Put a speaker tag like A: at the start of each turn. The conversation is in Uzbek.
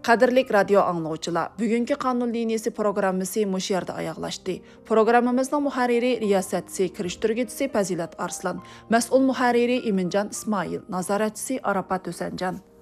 A: Qadirlik radio anglag'uchilar, bugungi qonun liniyasi programmasi mush yerda oyoqlashdi. Programmamizning muharriri riyosatchisi, kirishtirguvchisi Fazilat Arslan, mas'ul muharriri Iminjon Ismoil, nazoratchisi Arafat Husanjon.